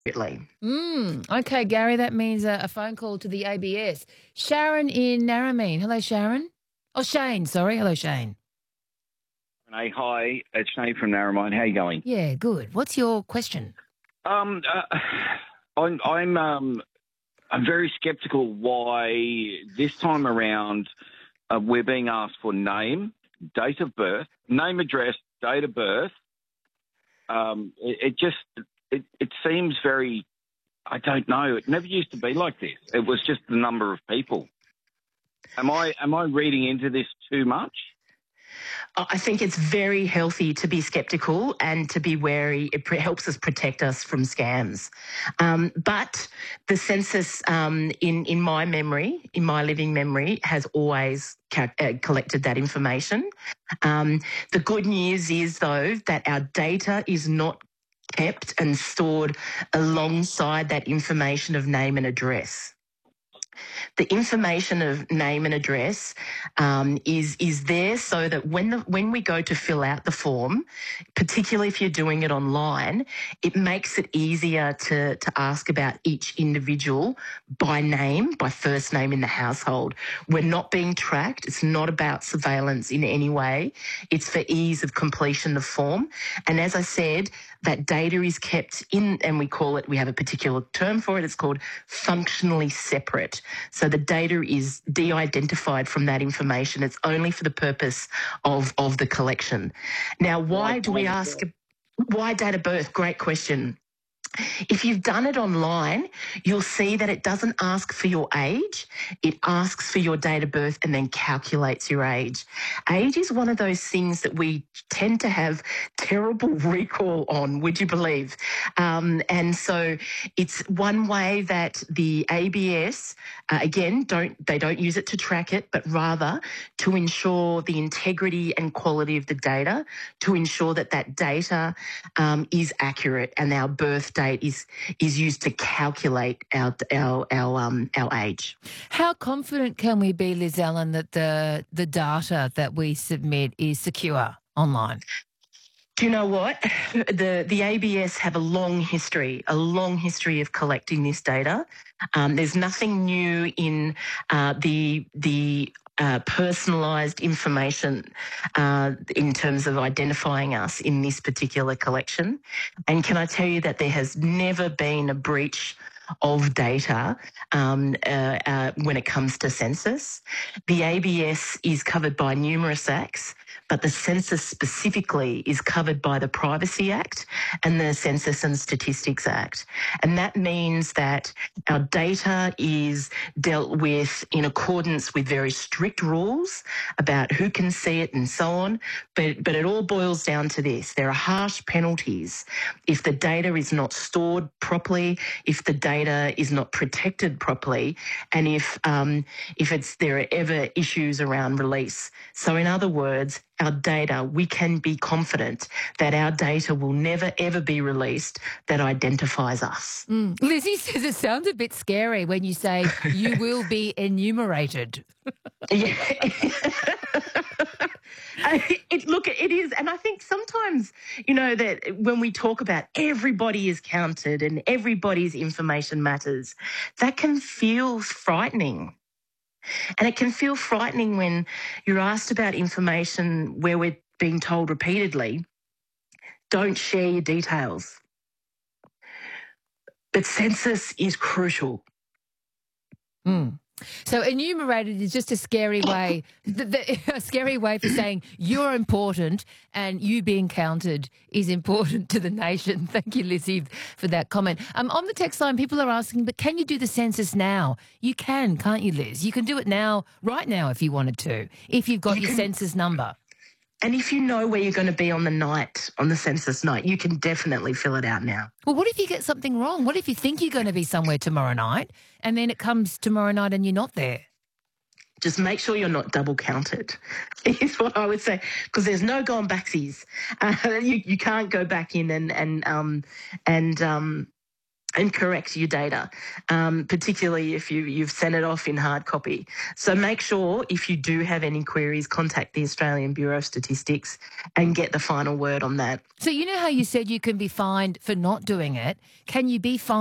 Really. Okay, Gary, that means a phone call to the ABS. Sharon in Narromine. Hello, Sharon. Oh, Shane, sorry. Hello, Shane. Renee, hi, it's Shane from Narromine. How you going? Yeah, good. What's your question? Um, uh, I'm very sceptical why this time around we're being asked for name, date of birth, name, address, date of birth. It seems very. I don't know. It never used to be like this. It was just the number of people. Am I reading into this too much? I think it's very healthy to be skeptical and to be wary. It helps us protect us from scams. But the census, in my memory, in my living memory, has always collected that information. The good news is, though, that our data is not kept and stored alongside that information of name and address. The information of name and address is there so that when we go to fill out the form, particularly if you're doing it online, it makes it easier to ask about each individual by name, by first name in the household. We're not being tracked. It's not about surveillance in any way. It's for ease of completion of form. And as I said, that data is kept in, and we have a particular term for it. It's called functionally separate. So the data is de-identified from that information. It's only for the purpose of the collection. Now, why do we ask? Why date of birth? Great question. If you've done it online, you'll see that it doesn't ask for your age. It asks for your date of birth and then calculates your age. Age is one of those things that we tend to have terrible recall on, would you believe? And so it's one way that the ABS, again, they don't use it to track it, but rather to ensure the integrity and quality of the data, to ensure that that data is accurate and our birth date is used to calculate our age. How confident can we be, Liz Allen, that the data that we submit is secure online? Do you know what? The ABS have a long history of collecting this data. There's nothing new in the personalised information in terms of identifying us in this particular collection. And can I tell you that there has never been a breach of data when it comes to census. The ABS is covered by numerous acts, but the census specifically is covered by the Privacy Act and the Census and Statistics Act. And that means that our data is dealt with in accordance with very strict rules about who can see it and so on. But it all boils down to this. There are harsh penalties if the data is not stored properly, if the data is not protected properly, and if there are ever issues around release. So in other words, our data, we can be confident that our data will never, ever be released that identifies us. Lizzie says it sounds a bit scary when you say you will be enumerated. Yeah. It is. And I think sometimes, that when we talk about everybody is counted and everybody's information matters, that can feel frightening. And it can feel frightening when you're asked about information where we're being told repeatedly, don't share your details. But census is crucial. So enumerated is just a scary way, a scary way for saying you're important and you being counted is important to the nation. Thank you, Lizzie, for that comment. On the text line, people are asking, but can you do the census now? You can, can't you, Liz? You can do it now, right now, if you wanted to, if you've got your census number. And if you know where you're going to be on the census night, you can definitely fill it out now. Well, what if you get something wrong? What if you think you're going to be somewhere tomorrow night and then it comes tomorrow night and you're not there? Just make sure you're not double counted, is what I would say, because there's no going backsies. You can't go back in and and correct your data, particularly if you've sent it off in hard copy. So make sure if you do have any queries, contact the Australian Bureau of Statistics and get the final word on that. So you know how you said you can be fined for not doing it? Can you be fined